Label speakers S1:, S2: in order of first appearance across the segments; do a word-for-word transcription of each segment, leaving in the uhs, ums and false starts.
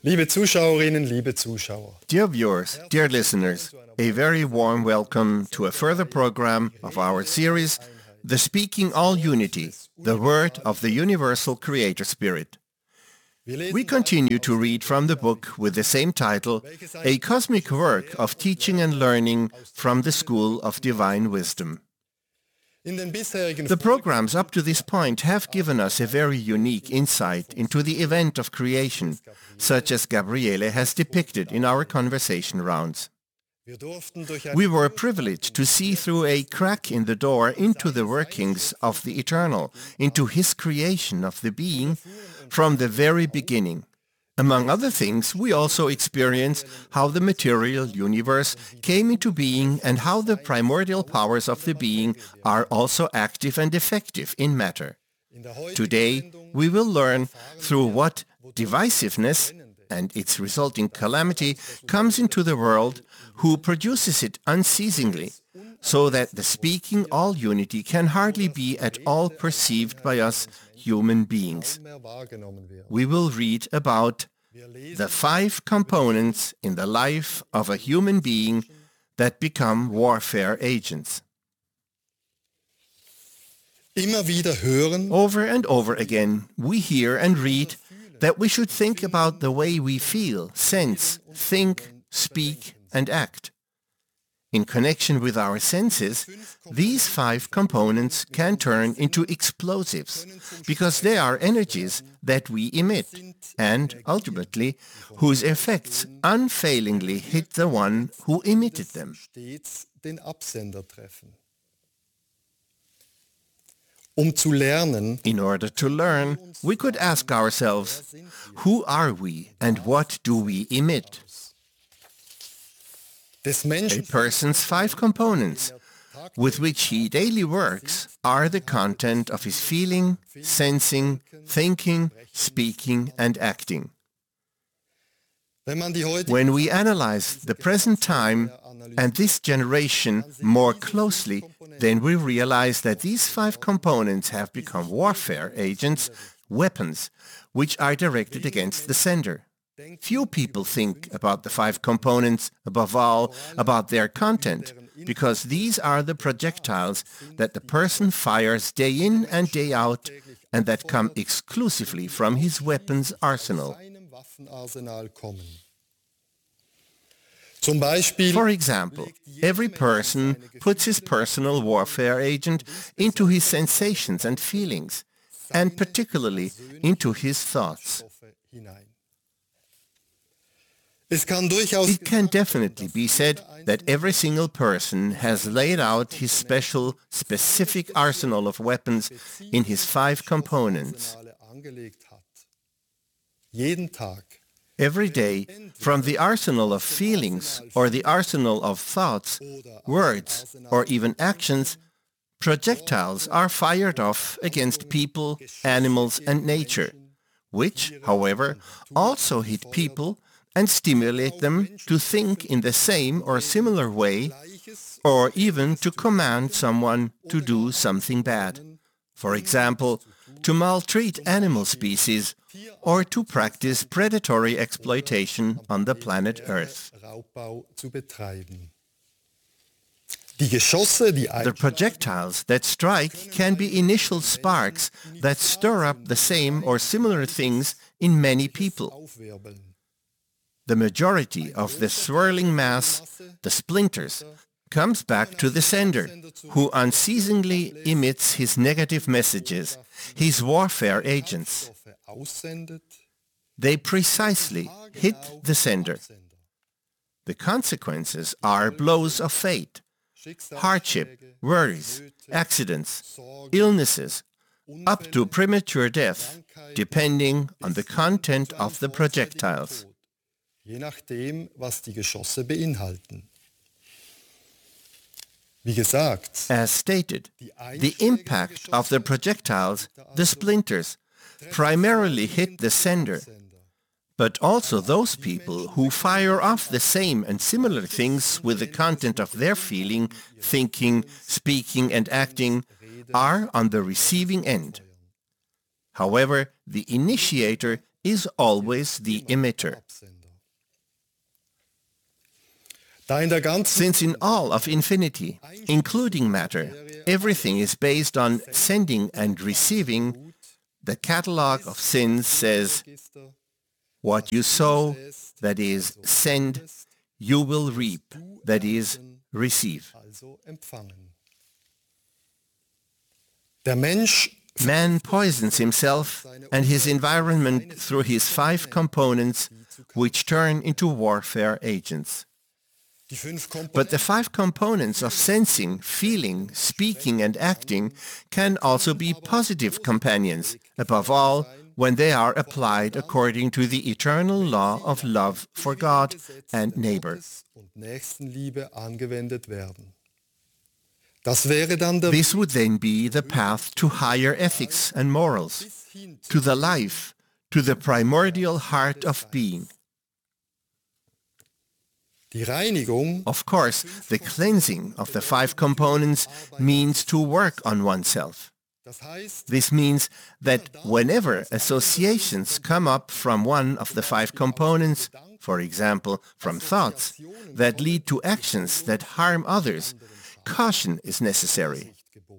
S1: Liebe Zuschauerinnen, liebe Zuschauer.
S2: Dear viewers, dear listeners, a very warm welcome to a further program of our series, The Speaking All Unity, the Word of the Universal Creator Spirit. We continue to read from the book with the same title, a cosmic work of teaching and learning from the School of Divine Wisdom. The programs up to this point have given us a very unique insight into the event of creation, such as Gabriele has depicted in our conversation rounds. We were privileged to see through a crack in the door into the workings of the Eternal, into His creation of the being from the very beginning. Among other things, we also experience how the material universe came into being and how the primordial powers of the being are also active and effective in matter. Today, we will learn through what divisiveness and its resulting calamity comes into the world, who produces it unceasingly, so that the speaking all unity can hardly be at all perceived by us human beings. We will read about the five components in the life of a human being that become warfare agents. Over and over again, we hear and read that we should think about the way we feel, sense, think, speak, and act. In connection with our senses, these five components can turn into explosives, because they are energies that we emit, and, ultimately, whose effects unfailingly hit the one who emitted them. In order to learn, we could ask ourselves, who are we and what do we emit? A person's five components, with which he daily works, are the content of his feeling, sensing, thinking, speaking, and acting. When we analyze the present time and this generation more closely, then we realize that these five components have become warfare agents, weapons, which are directed against the sender. Few people think about the five components, above all, about their content, because these are the projectiles that the person fires day in and day out, and that come exclusively from his weapons arsenal. For example, every person puts his personal warfare agent into his sensations and feelings, and particularly into his thoughts. It can definitely be said that every single person has laid out his special, specific arsenal of weapons in his five components. Every day, from the arsenal of feelings or the arsenal of thoughts, words, or even actions, projectiles are fired off against people, animals, and nature, which, however, also hit people and stimulate them to think in the same or similar way, or even to command someone to do something bad. For example, to maltreat animal species, or to practice predatory exploitation on the planet Earth. The projectiles that strike can be initial sparks that stir up the same or similar things in many people. The majority of the swirling mass, the splinters, comes back to the sender, who unceasingly emits his negative messages, his warfare agents. They precisely hit the sender. The consequences are blows of fate, hardship, worries, accidents, illnesses, up to premature death, depending on the content of the projectiles.
S1: Je nachdem, was die Geschosse beinhalten.
S2: As stated, the impact of the projectiles, the splinters, primarily hit the sender, but also those people who fire off the same and similar things with the content of their feeling, thinking, speaking, and acting are on the receiving end. However, the initiator is always the emitter.
S1: Da in der ganzen
S2: Since in all of infinity, including matter, everything is based on sending and receiving, the catalogue of sins says, what you sow, that is, send, you will reap, that is, receive.
S1: also empfangen. Der Mensch
S2: Man poisons himself and his environment through his five components, which turn into warfare agents.
S1: die fünf
S2: But the five components of sensing, feeling, speaking and acting can also be positive companions, above all when they are applied according to the eternal law of love for God and neighbor.
S1: und Nächstenliebe angewendet werden. Das wäre dann der
S2: This would then be the path to higher ethics and morals, to the life, to the primordial heart of being.
S1: Die Reinigung
S2: Of course, the cleansing of the five components means to work on oneself.
S1: Das heißt,
S2: This means that whenever associations come up from one of the five components, for example, from thoughts, that lead to actions that harm others, caution is necessary.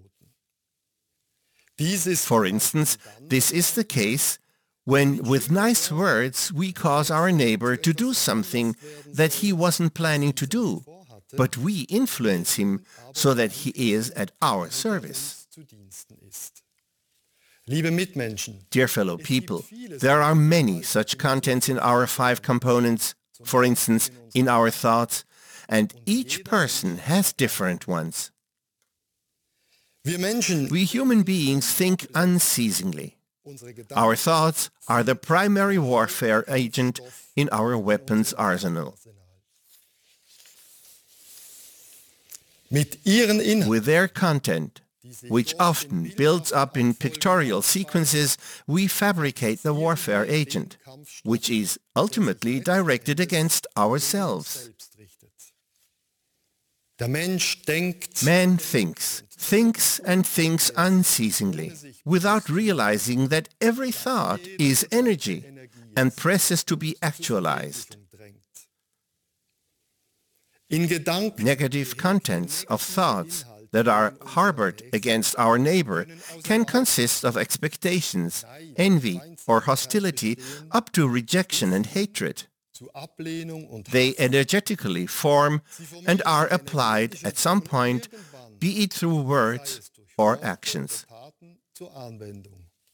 S1: dies ist
S2: For instance, this is the case when with nice words we cause our neighbor to do something that he wasn't planning to do, but we influence him so that he is at our service.
S1: zu Diensten ist. Liebe Mitmenschen,
S2: Dear fellow people, there are many such contents in our five components, for instance, in our thoughts, and each person has different ones.
S1: wir Menschen,
S2: We human beings think unceasingly.
S1: unsere Gedanken
S2: Our thoughts are the primary warfare agent in our weapons arsenal.
S1: mit ihren Inhalten,
S2: With their content, which often builds up in pictorial sequences, we fabricate the warfare agent, which is ultimately directed against ourselves.
S1: selbst richtet. Der Mensch denkt,
S2: Man thinks, thinks and thinks unceasingly, without realizing that every thought is energy and presses to be actualized.
S1: drängt. In Gedanken
S2: Negative contents of thoughts that are harbored against our neighbor can consist of expectations, envy, or hostility up to rejection and hatred.
S1: zu Ablehnung und
S2: They energetically form and are applied at some point, be it through words or actions.
S1: Taten zur Anwendung.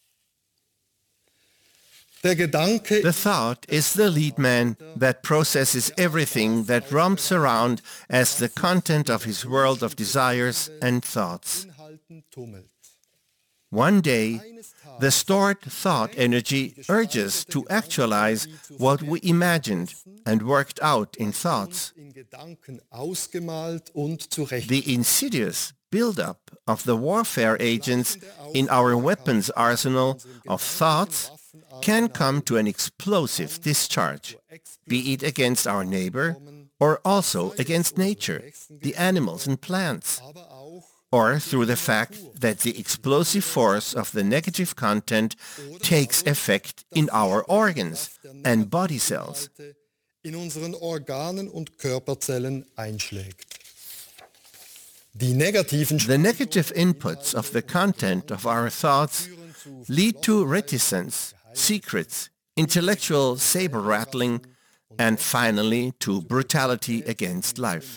S1: Der Gedanke
S2: The thought is the lead man that processes everything that romps around as the content of his world of desires and thoughts.
S1: Inhalten tummelt.
S2: One day, the stored thought energy urges to actualize what we imagined and worked out in thoughts.
S1: In Gedanken ausgemalt und zurecht.
S2: The insidious buildup of the warfare agents in our weapons arsenal of thoughts can come to an explosive discharge, be it against our neighbor or also against nature, the animals and plants,
S1: aber auch
S2: or through the fact that the explosive force of the negative content takes effect in our organs and body cells.
S1: in unseren Organen und Körperzellen einschlägt. Die negativen
S2: The negative inputs of the content of our thoughts lead to reticence, secrets, intellectual saber-rattling, and finally to brutality against life.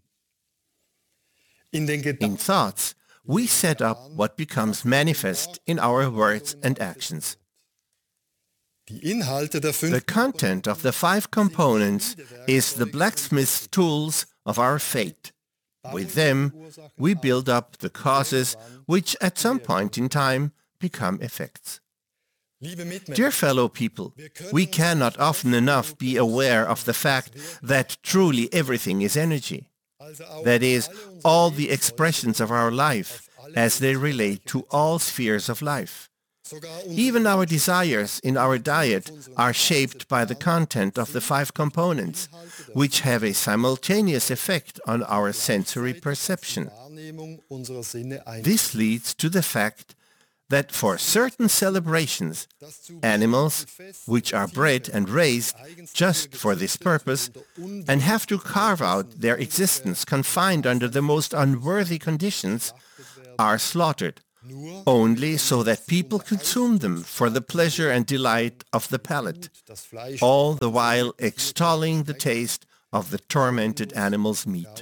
S1: in den
S2: In
S1: Gedanken
S2: thoughts, we set up what becomes manifest in our words and actions.
S1: die Inhalte der
S2: The
S1: fünf
S2: content of the five components is the blacksmith's tools of our fate. With them, we build up the causes which at some point in time become effects.
S1: Liebe Mitmenschen,
S2: Dear fellow people, we cannot often enough be aware of the fact that truly everything is energy.
S1: also auch
S2: That is, all the expressions of our life as they relate to all spheres of life.
S1: sogar unsere
S2: Even our desires in our diet are shaped by the content of the five components, which have a simultaneous effect on our sensory perception.
S1: Wahrnehmung unserer Sinne ein.
S2: This leads to the fact that for certain celebrations, animals, which are bred and raised just for this purpose, and have to carve out their existence confined under the most unworthy conditions, are slaughtered, only so that people consume them for the pleasure and delight of the palate, all the while extolling the taste of the tormented animal's meat.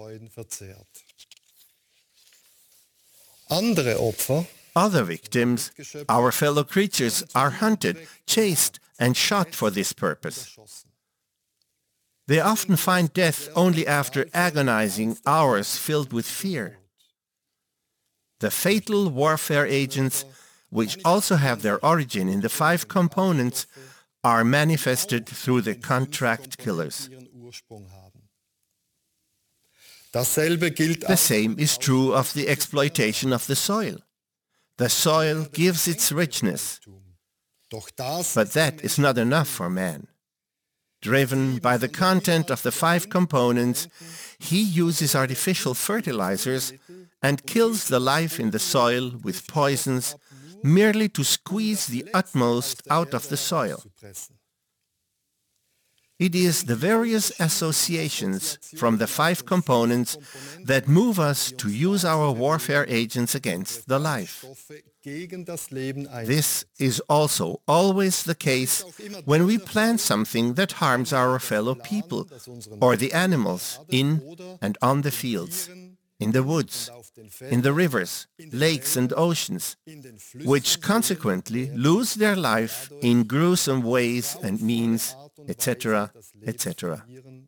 S1: Andere Opfer,
S2: Other victims, our fellow creatures, are hunted, chased, and shot for this purpose. They often find death only after agonizing hours filled with fear. The fatal warfare agents, which also have their origin in the five components, are manifested through the contract killers. The same is true of the exploitation of the soil. The soil gives its richness, but that is not enough for man. Driven by the content of the five components, he uses artificial fertilizers and kills the life in the soil with poisons merely to squeeze the utmost out of the soil. It is the various associations from the five components that move us to use our warfare agents against the life. This is also always the case when we plan something that harms our fellow people or the animals in and on the fields, in the woods, in the rivers, lakes and oceans, which consequently lose their life in gruesome ways and means, et cetera, et cetera.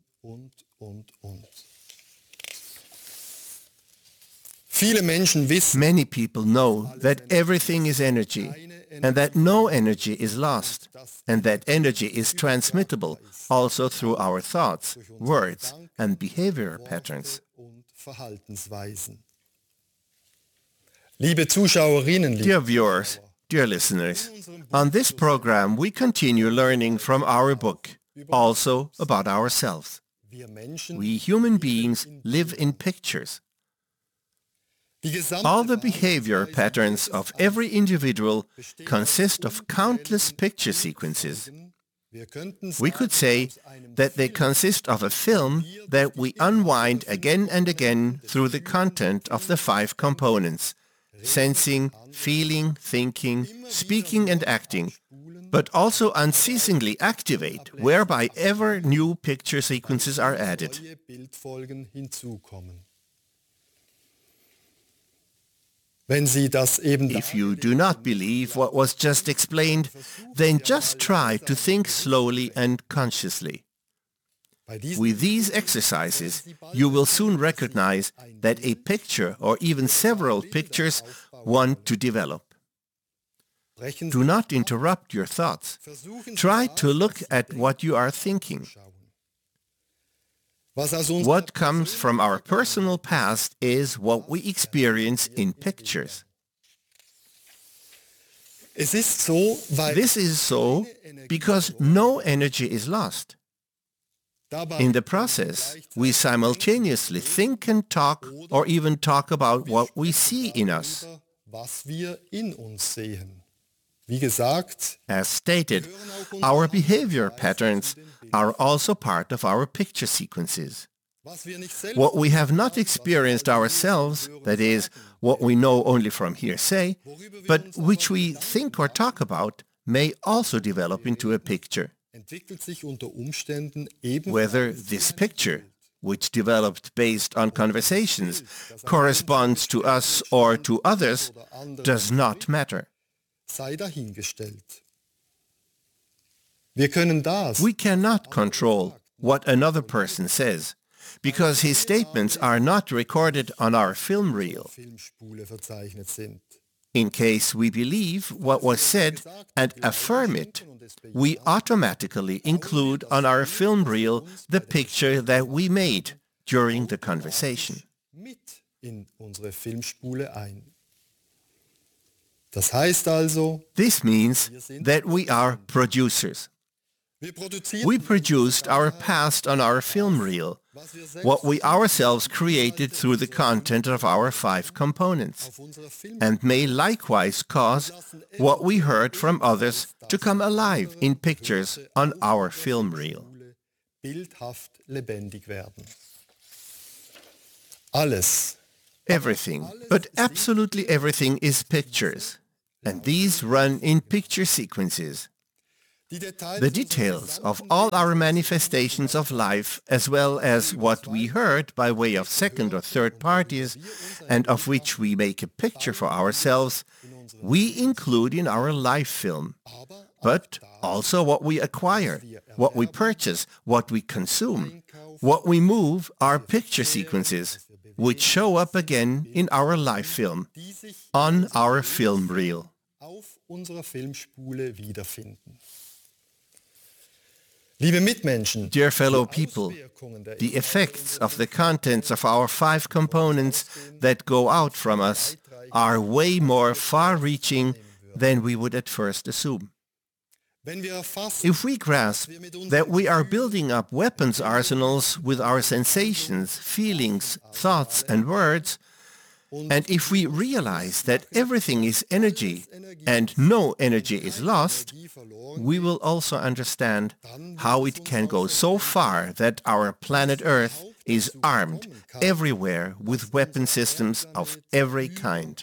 S2: Many people know that everything is energy and that no energy is lost and that energy is transmittable also through our thoughts, words and behavior patterns. Dear viewers, dear listeners, on this program we continue learning from our book, also about ourselves. We human beings live in pictures. All the behavior patterns of every individual consist of countless picture sequences. We could say that they consist of a film that we unwind again and again through the content of the five components: sensing, feeling, thinking, speaking and acting, but also unceasingly activate whereby ever new picture sequences are added. If you do not believe what was just explained, then just try to think slowly and consciously. With these exercises, you will soon recognize that a picture or even several pictures want to develop. Do not interrupt your thoughts. Try to look at what you are thinking. What comes from our personal past is what we experience in pictures. This is so because no energy is lost. In the process, we simultaneously think and talk or even talk about what we see in us. As stated, our behavior patterns are also part of our picture sequences. What we have not experienced ourselves, that is, what we know only from hearsay, but which we think or talk about, may also develop into a picture. Whether this picture, which developed based on conversations, corresponds to us or to others, does not matter. We cannot control what another person says, because his statements are not recorded on our film reel. In case we believe what was said and affirm it, we automatically include on our film reel the picture that we made during the conversation. This means that we are producers. We produced our past on our film reel, what we ourselves created through the content of our five components, and may likewise cause what we heard from others to come alive in pictures on our film reel.
S1: Bildhaft lebendig werden. Alles.
S2: Everything, but absolutely everything, is pictures, and these run in picture sequences. The details of all our manifestations of life, as well as what we heard by way of second or third parties, and of which we make a picture for ourselves, we include in our life film, but also what we acquire, what we purchase, what we consume, what we move are picture sequences, which show up again in our life film, on our film reel.
S1: Auf unserer Filmspule wiederfinden. Liebe Mitmenschen,
S2: Dear fellow people, the effects of the contents of our five components that go out from us are way more far-reaching than we would at first assume. If we grasp that we are building up weapons arsenals with our sensations, feelings, thoughts and words, and if we realize that everything is energy and no energy is lost, we will also understand how it can go so far that our planet Earth is armed everywhere with weapon systems of every kind.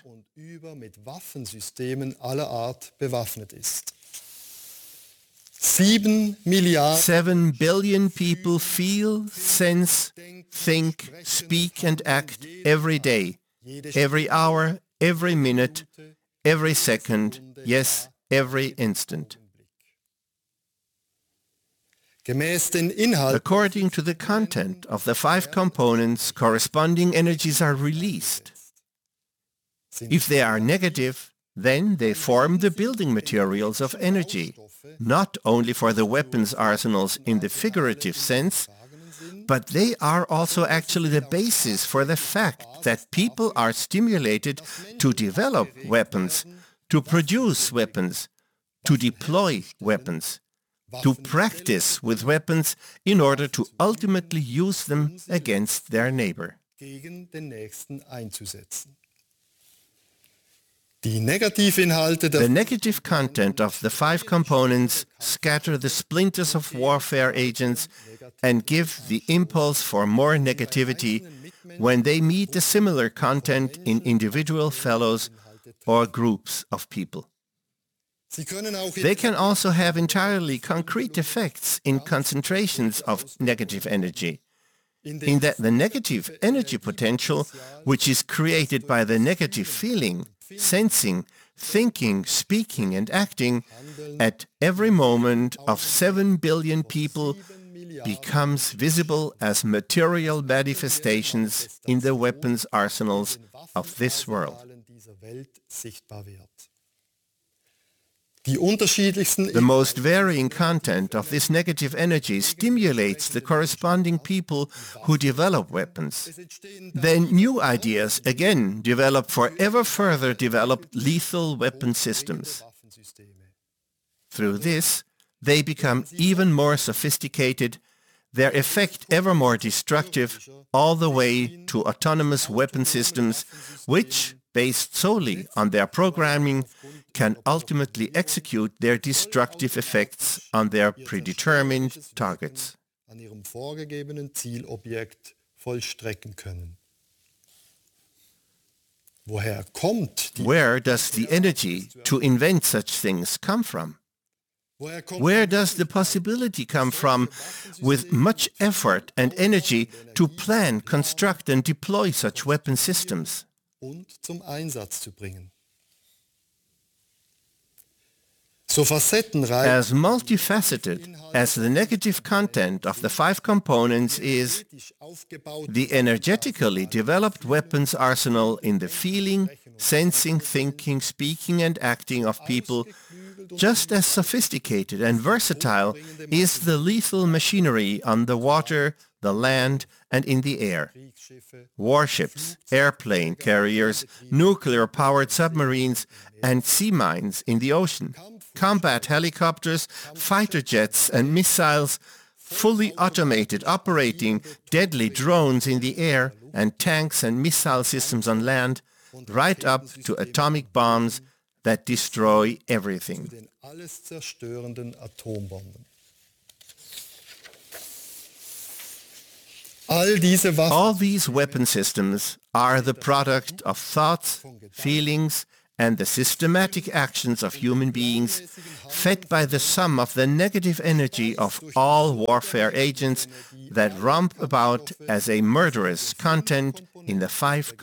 S2: Seven billion people feel, sense, think, speak and act every day, every hour, every minute, every second, yes, every instant. According to the content of the five components, corresponding energies are released. If they are negative, then they form the building materials of energy, not only for the weapons arsenals in the figurative sense, but they are also actually the basis for the fact that people are stimulated to develop weapons, to produce weapons, to deploy weapons, to practice with weapons in order to ultimately use them against their neighbor.
S1: The
S2: negative content of the five components scatter the splinters of warfare agents and give the impulse for more negativity when they meet the similar content in individual fellows or groups of people. They can also have entirely concrete effects in concentrations of negative energy, in that the negative energy potential, which is created by the negative feeling, sensing, thinking, speaking and acting at every moment of seven billion people, becomes visible as material manifestations in the weapons arsenals of this world. The most varying content of this negative energy stimulates the corresponding people who develop weapons. Then new ideas again develop for ever further developed lethal weapon systems. Through this, they become even more sophisticated, their effect ever more destructive, all the way to autonomous weapon systems which, based solely on their programming, can ultimately execute their destructive effects on their predetermined targets. Where does the energy to invent such things come from? Where does the possibility come from, with much effort and energy, to plan, construct and deploy such weapon systems? As multifaceted as the negative content of the five components is, the energetically developed weapons arsenal in the feeling, sensing, thinking, speaking and acting of people, just as sophisticated and versatile is the lethal machinery on the water, the land and in the air. Warships, airplane carriers, nuclear-powered submarines and sea mines in the ocean, combat helicopters, fighter jets and missiles, fully automated, operating deadly drones in the air and tanks and missile systems on land, right up to atomic bombs that destroy everything.
S1: den alles zerstörenden Atombomben. All diese Waffen
S2: All these weapon systems are the product of thoughts, feelings, and the systematic actions of human beings, fed by the sum of the negative energy of all warfare agents that romp about as a murderous content in the five